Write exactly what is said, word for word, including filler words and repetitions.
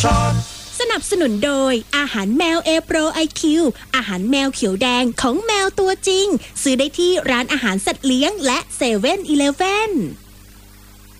สนับสนุนโดยอาหารแมว A Pro ไอ คิว อาหารแมวเขียวแดงของแมวตัวจริงซื้อได้ที่ร้านอาหารสัตว์เลี้ยงและเซเว่นอีเลฟเว่น